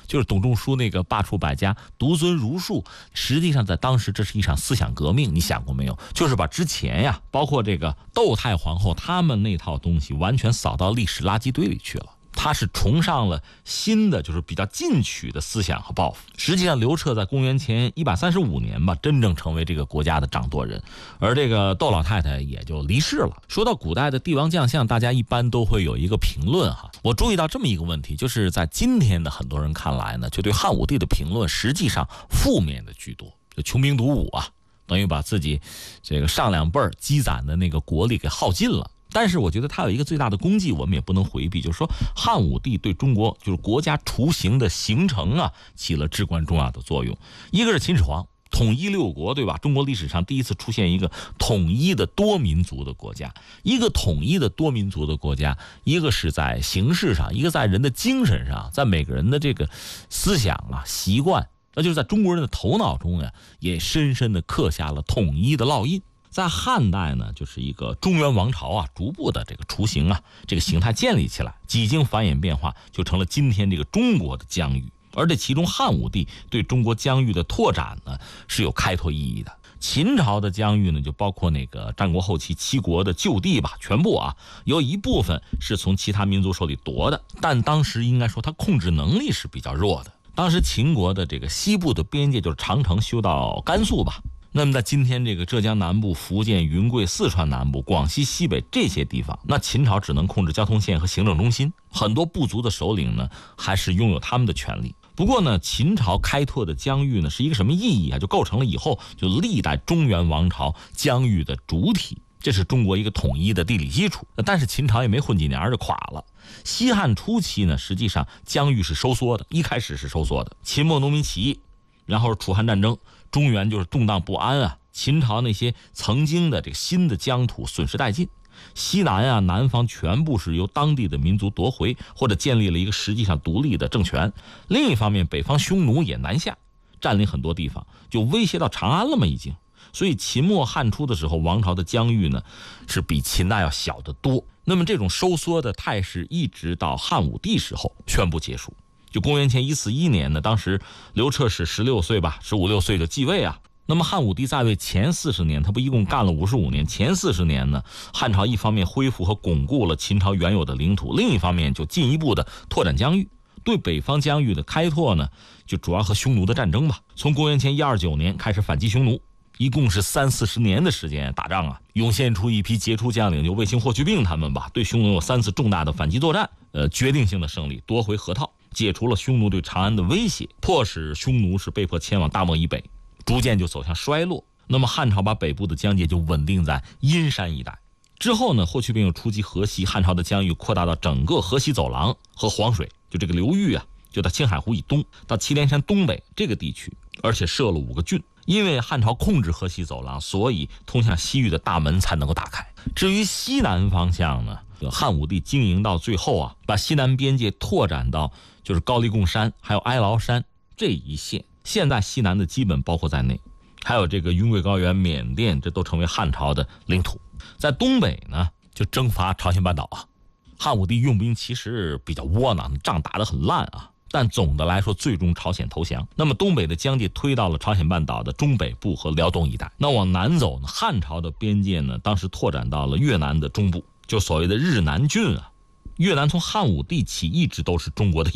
就是董仲舒那个罢黜百家，独尊儒术。实际上在当时这是一场思想革命，你想过没有？就是把之前呀，包括这个窦太皇后他们那套东西完全扫到历史垃圾堆里去了。他是崇尚了新的，就是比较进取的思想和抱负。实际上，刘彻在公元前135年吧，真正成为这个国家的掌舵人，而这个窦老太太也就离世了。说到古代的帝王将相，大家一般都会有一个评论哈。我注意到这么一个问题，就是在今天的很多人看来呢，就对汉武帝的评论实际上负面的居多，就穷兵黩武啊，等于把自己这个上两辈积攒的那个国力给耗尽了。但是我觉得他有一个最大的功绩，我们也不能回避，就是说汉武帝对中国就是国家雏形的形成啊，起了至关重要的作用。一个是秦始皇统一六国，对吧？中国历史上第一次出现一个统一的多民族的国家，一个统一的多民族的国家，一个是在形式上，一个在人的精神上，在每个人的这个思想啊、习惯，那就是在中国人的头脑中呀，也深深的刻下了统一的烙印。在汉代呢，就是一个中原王朝啊，逐步的这个雏形啊，这个形态建立起来，几经繁衍变化，就成了今天这个中国的疆域。而这其中汉武帝对中国疆域的拓展呢，是有开拓意义的。秦朝的疆域呢，就包括那个战国后期七国的旧地吧，全部啊，有一部分是从其他民族手里夺的，但当时应该说他控制能力是比较弱的。当时秦国的这个西部的边界就是长城修到甘肃吧。那么在今天这个浙江南部、福建、云贵、四川南部、广西西北这些地方，那秦朝只能控制交通线和行政中心，很多部族的首领呢还是拥有他们的权利。不过呢，秦朝开拓的疆域呢是一个什么意义啊？就构成了以后就历代中原王朝疆域的主体，这是中国一个统一的地理基础。但是秦朝也没混几年就垮了。西汉初期呢，实际上疆域是收缩的，一开始是收缩的。秦末农民起义，然后是楚汉战争，中原就是动荡不安啊。秦朝那些曾经的这个新的疆土损失殆尽，西南啊、南方全部是由当地的民族夺回，或者建立了一个实际上独立的政权。另一方面，北方匈奴也南下，占领很多地方，就威胁到长安了嘛已经。所以秦末汉初的时候，王朝的疆域呢是比秦代要小得多。那么这种收缩的态势一直到汉武帝时候宣布结束。就公元前141年呢，当时刘彻是16岁吧，15、16岁就继位啊。那么汉武帝在位前40年，他不一共干了55年，前40年呢，汉朝一方面恢复和巩固了秦朝原有的领土，另一方面就进一步的拓展疆域。对北方疆域的开拓呢，就主要和匈奴的战争吧。从公元前129年开始反击匈奴，一共是30-40年的时间打仗啊，涌现出一批杰出将领，就卫青、霍去病他们吧，对匈奴有3次重大的反击作战，决定性的胜利，夺回河套，解除了匈奴对长安的威胁，迫使匈奴是被迫迁往大漠以北，逐渐就走向衰落。那么汉朝把北部的疆界就稳定在阴山一带。之后呢，霍去病又出击河西，汉朝的疆域扩大到整个河西走廊和黄水，就这个流域啊，就到青海湖以东到祁连山东北这个地区，而且设了5个郡。因为汉朝控制河西走廊，所以通向西域的大门才能够打开。至于西南方向呢，汉武帝经营到最后啊，把西南边界拓展到就是高黎贡山还有哀牢山这一线，现在西南的基本包括在内，还有这个云贵高原、缅甸，这都成为汉朝的领土。在东北呢，就征伐朝鲜半岛啊。汉武帝用兵其实比较窝囊，仗打得很烂啊，但总的来说最终朝鲜投降。那么东北的疆界推到了朝鲜半岛的中北部和辽东一带。那往南走呢，汉朝的边界呢，当时拓展到了越南的中部，就所谓的日南郡啊。越南从汉武帝起一直都是中国的